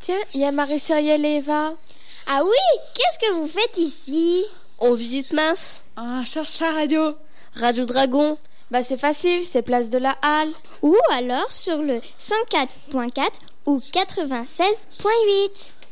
Tiens, il y a Marie-Cyrielle et Eva. Ah oui, qu'est-ce que vous faites ici? On visite Mince. Ah, cherche la radio. Radio Dragon. Bah c'est facile, c'est place de la Halle. Ou alors sur le 104.4 ou 96.8.